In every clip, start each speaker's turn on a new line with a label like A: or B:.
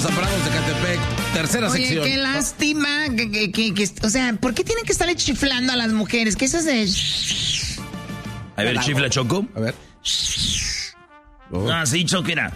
A: Saludos a Bravos de Catepec. Tercera sección.
B: Oye, qué lástima. O sea, ¿por qué tienen que estarle chiflando a las mujeres? ¿Qué es eso de...?
C: A ver, chifla, Choco.
A: A ver.
C: Ah, sí, Choco, era.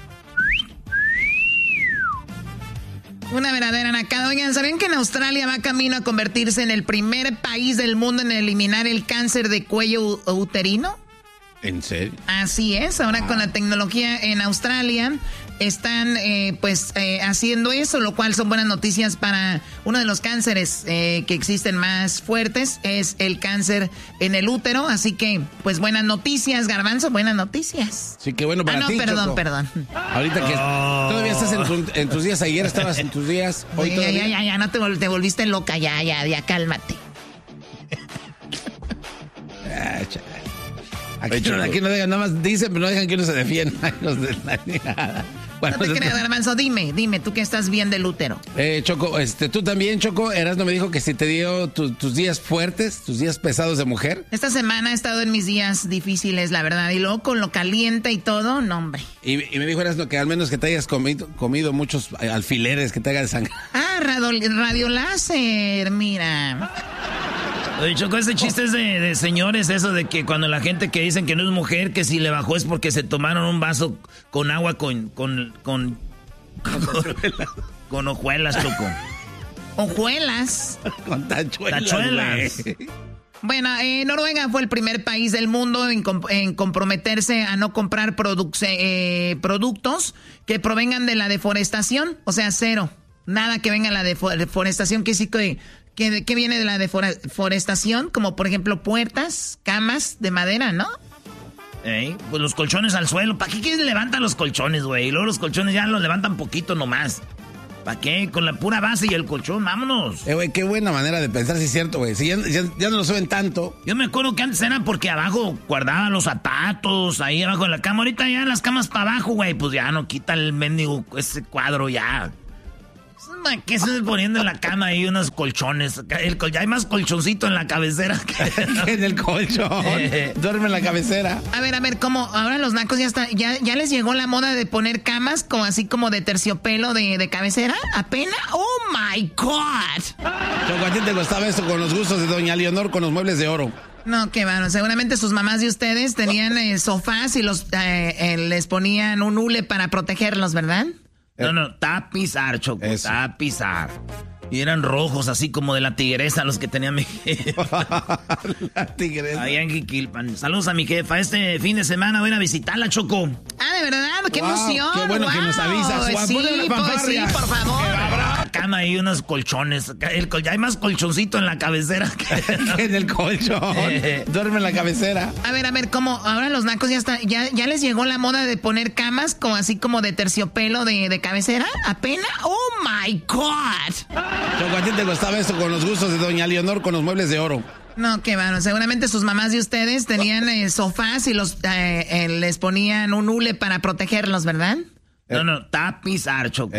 B: Una verdadera nacada. Oigan, ¿sabían que en Australia va camino a convertirse en el primer país del mundo en eliminar el cáncer de cuello uterino?
A: ¿En serio?
B: Así es, ahora con la tecnología en Australia están haciendo eso, lo cual son buenas noticias para uno de los cánceres que existen más fuertes, es el cáncer en el útero, así que pues buenas noticias, Garbanzo, buenas noticias.
A: Sí, qué bueno para ti,
B: perdón,
A: Choco.
B: perdón.
A: Ahorita que todavía estás en tus días, ayer estabas en tus días, hoy todavía.
B: Ya, no te volviste loca, ya, cálmate.
A: Aquí no dejan, nada más dicen, pero no dejan que uno se defienda. Bueno,
B: no te creas, Garbanzo, dime, tú que estás bien del útero.
A: Choco, tú también, Choco, Erasmo me dijo que si te dio tus días fuertes, tus días pesados de mujer.
B: Esta semana he estado en mis días difíciles, la verdad, y luego con lo caliente y todo, no, hombre.
A: Y me dijo Erasmo que al menos que te hayas comido muchos alfileres, que te haga desangrado.
B: Ah, radioláser, mira.
C: Oye, Choco, ese chiste es de señores, eso de que cuando la gente que dicen que no es mujer, que si le bajó es porque se tomaron un vaso con agua con hojuelas, Choco.
B: ¿Hojuelas?
A: Con tachuelas.
B: Bueno, Noruega fue el primer país del mundo en comprometerse a no comprar productos que provengan de la deforestación, o sea, cero. Nada que venga de la deforestación, que sí que viene de la deforestación, como por ejemplo puertas, camas de madera, ¿no?
C: Pues los colchones al suelo. ¿Para qué levantan los colchones, güey? Y luego los colchones ya los levantan poquito nomás. ¿Para qué? Con la pura base y el colchón, vámonos.
A: Güey, qué buena manera de pensar, si es cierto, güey. Si ya no lo suben tanto.
C: Yo me acuerdo que antes era porque abajo guardaban los zapatos, ahí abajo de la cama. Ahorita ya las camas para abajo, güey. Pues ya no quita el mendigo, ese cuadro ya. ¿Qué se poniendo en la cama ahí unos colchones? Ya hay más colchoncito en la cabecera
A: que en el colchón. Duerme en la cabecera.
B: A ver, ¿cómo? Ahora los nacos ya les llegó la moda de poner camas como así como de terciopelo de cabecera. ¿Apenas? ¡Oh, my God!
A: Choco, ¿a ti te gustaba eso con los gustos de doña Leonor con los muebles de oro?
B: No, qué bueno. Seguramente sus mamás de ustedes tenían sofás y les ponían un hule para protegerlos, ¿verdad?
C: No, tapizar, Choco, tapizar. Y eran rojos, así como de la tigresa, los que tenía mi jefa.
A: La tigresa.
C: Allá en Jiquilpan. Saludos a mi jefa. Este fin de semana voy a ir a visitarla, Choco.
B: Ah, ¿de verdad? ¡Qué emoción!
A: ¡Qué bueno que nos avisas, Juan!
B: Sí, por favor.
C: La cama y unos colchones. Ya hay más colchoncito en la cabecera
A: que en el colchón. Duerme en la cabecera.
B: A ver, ¿cómo? Ahora los nacos ya les llegó la moda de poner camas como así como de terciopelo de cabecera. ¿Apenas? ¡Oh, my God!
A: Choco, ¿a ti te gustaba eso con los gustos de doña Leonor con los muebles de oro?
B: No, qué bueno. Seguramente sus mamás de ustedes tenían sofás y les ponían un hule para protegerlos, ¿verdad?
C: No, tapizar, Choco.